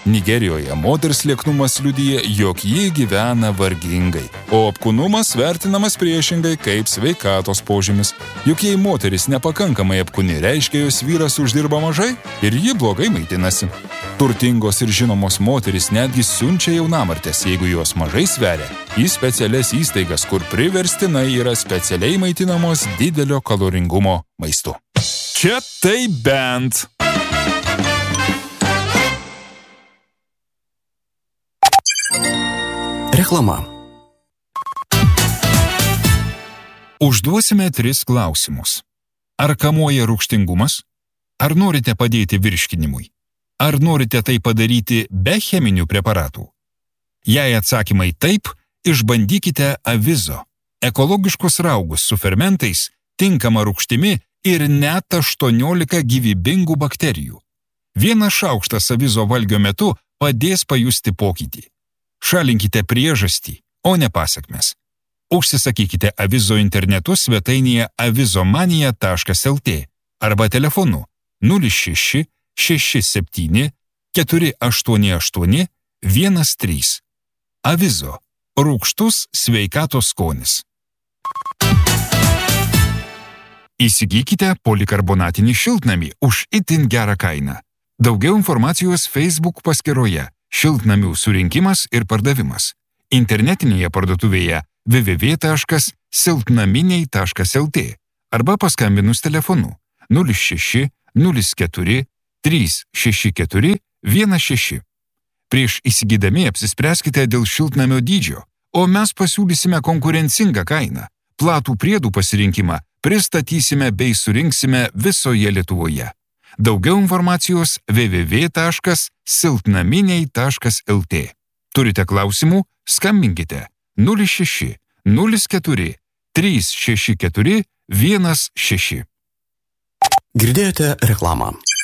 Nigerijoje moters lieknumas liudija, jog ji gyvena vargingai, o apkūnumas vertinamas priešingai kaip sveikatos požymis. Juk jei moteris nepakankamai apkūni, reiškia, jos vyras uždirba mažai ir ji blogai maitinasi. Turtingos ir žinomos moteris netgi siunčia jaunamartės, jeigu jos mažai sveria, į specialias įstaigas, kur priverstinai yra specialiai maitinamos didelio kaloringumo maistu. Čia tai bent. Reklama. Užduosime 3 klausimus. Ar kamuoja rūgštingumas? Ar norite padėti virškinimui? Ar norite tai padaryti be cheminių preparatų? Jei atsakymai taip, išbandykite Avizo. Ekologiškus raugus su fermentais, tinkama rūgštimi ir net 18 gyvybingų bakterijų. Vienas šaukštas Avizo valgio metu padės pajusti pokytį. Šalinkite priežastį, o ne pasekmes. Užsisakykite Avizo internetu svetainėje avizomania.lt arba telefonu 06 67 488 13. Avizo. Rūgštus sveikatos skonis. Įsigykite polikarbonatinį šiltnamį už itin gerą kainą. Daugiau informacijos Facebook paskyroje Šiltnamių surinkimas ir pardavimas. Internetinėje parduotuvėje www.silpnaminiai.lt arba paskambinus telefonu 06 04 364 16. Prieš įsigydami apsispręskite dėl šiltnamio dydžio, o mes pasiūlysime konkurencingą kainą. Platų priedų pasirinkimą pristatysime bei surinksime visoje Lietuvoje. Daugiau informacijos www.silpnaminiai.lt. Turite klausimų? Skambinkite 06 04 364 16. Girdėjote reklamą.